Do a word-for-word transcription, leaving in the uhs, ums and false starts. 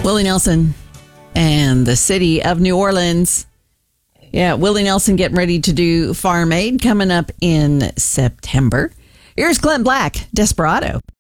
Willie Nelson and the city of New Orleans. Yeah, Willie Nelson getting ready to do Farm Aid coming up in September. Here's Clint Black, Desperado.